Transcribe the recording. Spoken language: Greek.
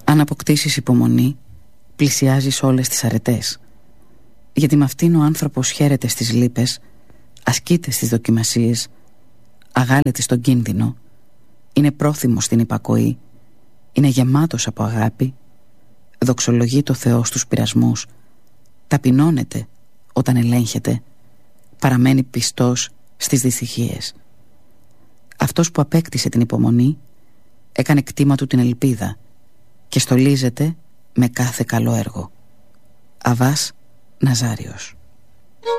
Αν αποκτήσεις υπομονή, πλησιάζεις όλες τις αρετές. Γιατί με αυτήν ο άνθρωπος χαίρεται στις λύπες, ασκείται στις δοκιμασίες, αγάλεται στον κίνδυνο, είναι πρόθυμος στην υπακοή, είναι γεμάτος από αγάπη, δοξολογεί το Θεό στους πειρασμούς, ταπεινώνεται όταν ελέγχεται, παραμένει πιστός στις δυστυχίες. Αυτός που απέκτησε την υπομονή έκανε κτήμα του την ελπίδα και στολίζεται με κάθε καλό έργο. Αββάς Ναζάριος.